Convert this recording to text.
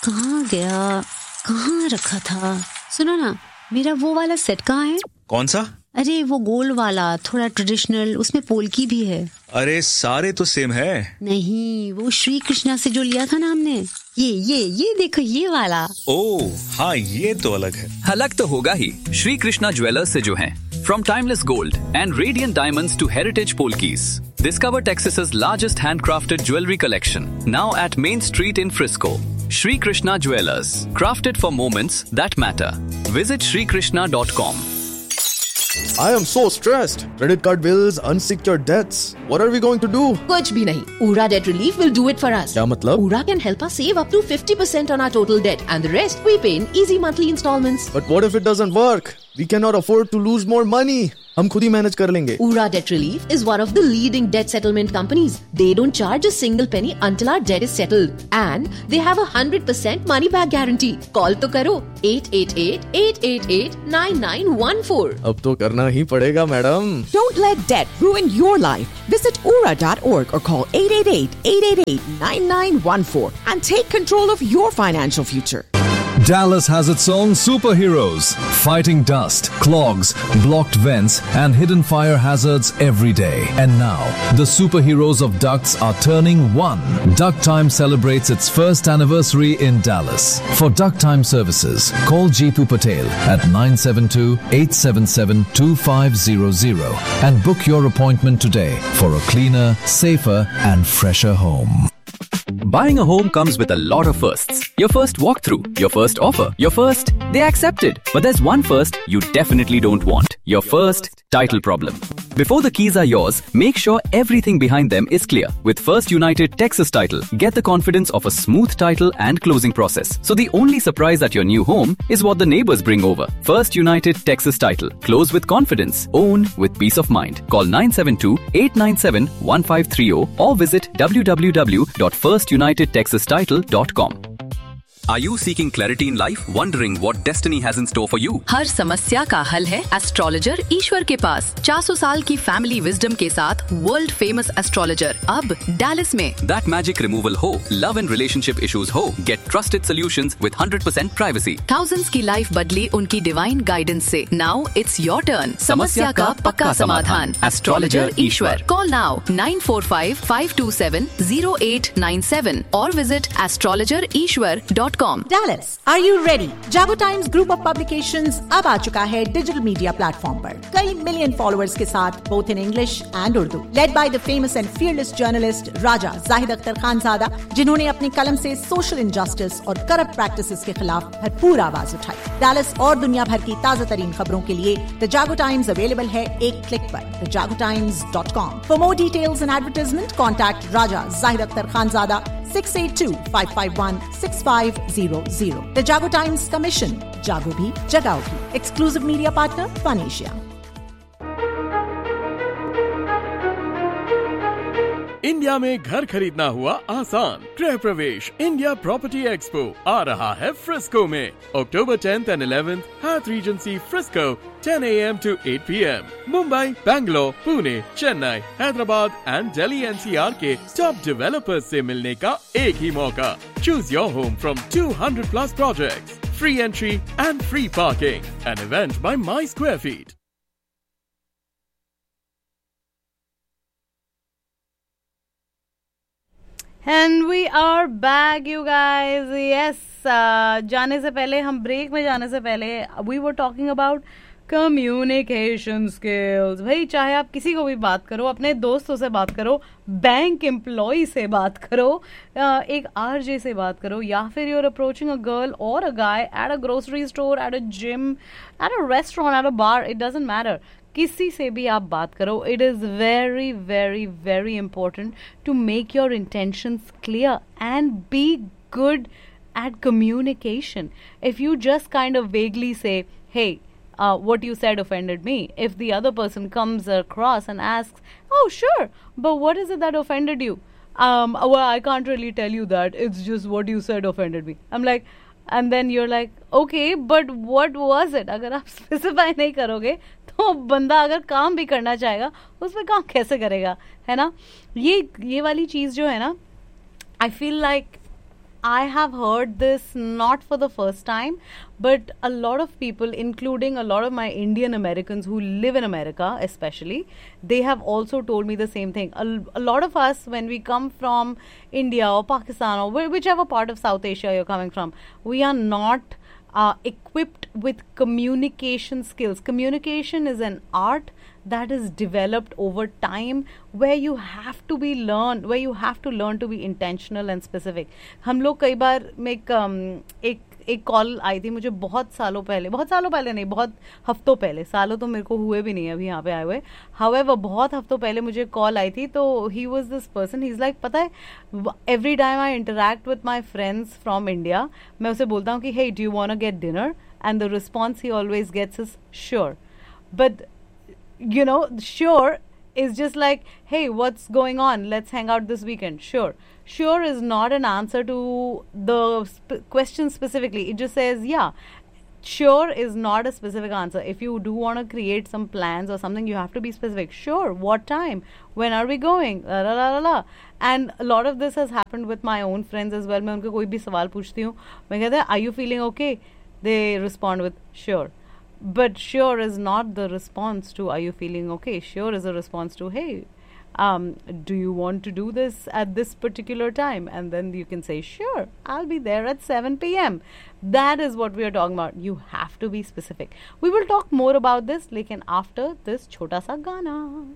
कहाँ गया, कहाँ रखा था? सुनो ना, मेरा वो वाला सेट कहाँ है? कौन सा? अरे वो गोल वाला, थोड़ा ट्रेडिशनल, उसमें पोल्की भी है। अरे सारे तो सेम है। नहीं, वो श्री कृष्णा से जो लिया था ना हमने, ये देखो, ये वाला। ओह हाँ, ये तो अलग है। अलग तो होगा ही, श्री कृष्णा ज्वेलर्स से जो हैं। From timeless gold and radiant diamonds to heritage polkis, discover Texas's largest handcrafted jewelry collection, now at Main Street in Frisco. Shri Krishna Jewelers, crafted for moments that matter. Visit shrikrishna.com. I am so stressed. Credit card bills, unsecured debts. What are we going to do? कुछ भी नहीं. Ura Debt Relief will do it for us. क्या मतलब? Ura can help us save up to 50% on our total debt, and the rest we pay in easy monthly installments. But what if it doesn't work? We cannot afford to lose more money. हम खुद ही manage कर लेंगे. Ura Debt Relief is one of the leading debt settlement companies. They don't charge a single penny until our debt is settled, and they have a 100% money back guarantee. Call तो करो 888-888-9914. अब तो करना ही पड़ेगा, madam. Don't let debt ruin your life. Visit ura.org or call 888-888-9914 and take control of your financial future. Dallas has its own superheroes, fighting dust, clogs, blocked vents, and hidden fire hazards every day. And now, the superheroes of ducts are turning one. Duct Time celebrates its first anniversary in Dallas. For Duct Time services, call Jeetu Patel at 972-877-2500 and book your appointment today for a cleaner, safer, and fresher home. Buying a home comes with a lot of firsts. Your first walkthrough, your first offer, your first, they accepted. But there's one first you definitely don't want. Your first title problem. Before the keys are yours, make sure everything behind them is clear. With First United Texas Title, get the confidence of a smooth title and closing process. So the only surprise at your new home is what the neighbors bring over. First United Texas Title. Close with confidence. Own with peace of mind. Call 972-897-1530 or visit www.firstunitedtexastitle.com. Are you seeking clarity in life? Wondering what destiny has in store for you? हर समस्या का हल है astrologer ईश्वर के पास. 400 साल की family wisdom के साथ world famous astrologer अब डैलस में. That magic removal हो, love and relationship issues हो, get trusted solutions with 100% privacy. Thousands की लाइफ बदली उनकी डिवाइन गाइडेंस से. Now it's your turn. समस्या का पक्का समाधान. Astrologer Ishwar. Call now 945-527-0897 or visit astrologerishwar.com. Dallas, are you ready? Jago Times Group of Publications अब आ चुका है डिजिटल मीडिया प्लेटफॉर्म पर कई मिलियन फॉलोअर्स के साथ, both in English and Urdu. Led by the famous and fearless journalist राजा जाहिद अख्तर खानज़ादा, जिन्होंने अपनी कलम से सोशल इनजस्टिस और करप्ट प्रैक्टिसेस के खिलाफ भरपूर आवाज उठाई. Dallas और दुनिया भर की ताजा तरीन खबरों के लिए The Jago Times अवेलेबल है एक क्लिक पर thejagotimes.com. For more details and advertisement, contact Raja Zahid Akhtar Khanzada 682-551-6500. The Jago Times Commission. जागो भी जगाओ भी. Exclusive media partner Fun Asia. India में घर खरीदना हुआ आसान. गृह प्रवेश इंडिया प्रॉपर्टी एक्सपो आ रहा है फ्रिस्को में. October 10th and 11th, Hyatt Regency Frisco, 10 a.m. to 8 p.m. Mumbai, Bangalore, Pune, Chennai, Hyderabad and Delhi NCR के टॉप डेवलपर्स से मिलने का एक ही मौका. Choose your home from 200 plus projects. Free entry and free parking. An event by My Square Feet. And we are back, you guys. Yes, जाने से पहले, हम ब्रेक में जाने से पहले we were talking about communication skills. भाई चाहे आप किसी को भी बात करो, अपने दोस्तों से बात करो, बैंक एम्प्लॉय से बात करो, एक आरजे से बात करो, या फिर you're approaching a girl or a guy at a grocery store, at a gym, at a restaurant, at a bar, it doesn't matter. किसी से भी आप बात करो. It is very, very, very important to make your intentions clear and be good at communication. If you just kind of vaguely say, hey, what you said offended me, if the other person comes across and asks, oh sure, but what is it that offended you? Well, I can't really tell you that, it's just what you said offended me. I'm like, and then you're like, okay, but what was it? अगर आप specify नहीं करोगे तो बंदा अगर काम भी करना चाहेगा उसमें काम कैसे करेगा, है ना. ये वाली चीज़ जो है ना, I feel like I have heard this not for the first time, but a lot of people, including a lot of my Indian Americans who live in America especially, they have also told me the same thing. A lot of us, when we come from India or Pakistan or whichever part of South Asia you're coming from, we are not equipped with communication skills. Communication is an art that is developed over time, where you have to learn to be intentional and specific. हम लोग कई बार एक call आई थी मुझे बहुत सालों पहले नहीं, बहुत हफ्तों पहले, सालों तो मेरे को हुए भी नहीं अभी यहाँ पे आए हुए, however बहुत हफ्तों पहले मुझे कॉल आई थी. तो he was this person, he's like, पता है, every time I interact with my friends from India, मैं उसे बोलता हूँ कि hey, do you want to get dinner? And the response he always gets is sure. But you know, sure is just like, hey, what's going on? Let's hang out this weekend. Sure. Sure is not an answer to the question specifically. It just says, yeah. Sure is not a specific answer. If you do want to create some plans or something, you have to be specific. Sure. What time? When are we going? La, la, la, la. And a lot of this has happened with my own friends as well. मैं उनके कोई भी सवाल पूछती हूँ, मैं कहता है, are you feeling okay? They respond with sure. But sure is not the response to are you feeling okay? Sure is a response to, hey, do you want to do this at this particular time? And then you can say, sure, I'll be there at 7 p.m. That is what we are talking about. You have to be specific. We will talk more about this, lekin after this chota sa gana.